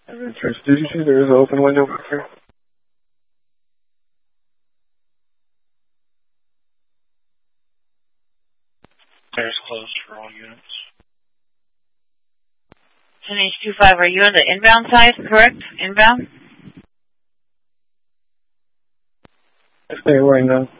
Did you see there is an open window back here? There's closed for all units. 10H25, are you on the inbound side, correct? Inbound? Stay right now.